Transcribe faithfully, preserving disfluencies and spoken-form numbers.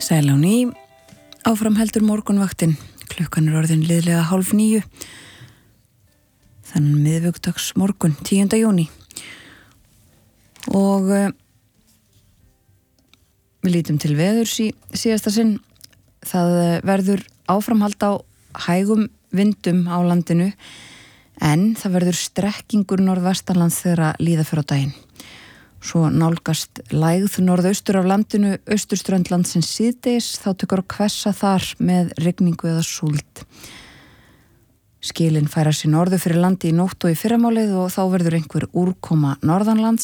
Sæl á ný, áfram heldur morgunvaktin, klukkan er orðin liðlega hálf níu, þannig miðvikudags morgun, tíunda júní. Og uh, við lítum til veðurs í síðasta sinn, það verður áframhald á hægum vindum á landinu, en það verður strekkingur norðvestanlands þegar að líða fyrir á daginn. Svo nálgast lægð norðaustur af landinu, austurströnd landsins síðdegis, þá tekur að hvessa þar með rigningu eða súld. Skilin færa sér norður fyrir landi í nótt og í fyrramálið og þá verður einhver úrkoma norðanlands